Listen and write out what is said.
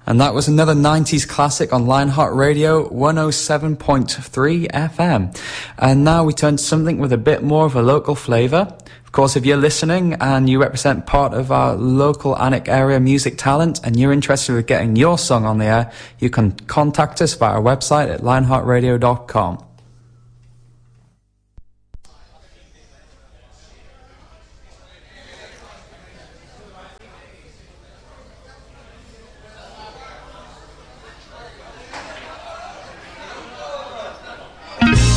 And that was another 90s classic on Lionheart Radio 107.3 FM. And now we turn to something with a bit more of a local flavour. Of course, if you're listening and you represent part of our local Alnwick area music talent and you're interested in getting your song on the air, you can contact us via our website at lionheartradio.com.